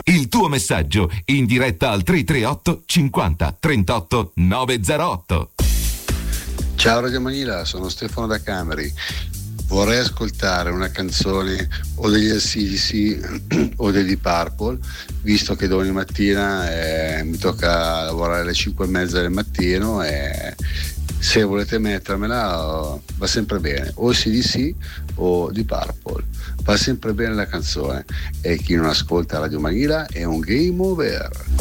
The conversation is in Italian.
Il tuo messaggio in diretta al 338 50 38 908. Ciao Radio Manila, sono Stefano da Cameri. Vorrei ascoltare una canzone o degli AC/DC o degli Purple, visto che domani mattina mi tocca lavorare alle 5:30 del mattino e se volete mettermela va sempre bene, o AC/DC o di Purple, va sempre bene la canzone, e chi non ascolta Radio Manila è un game over.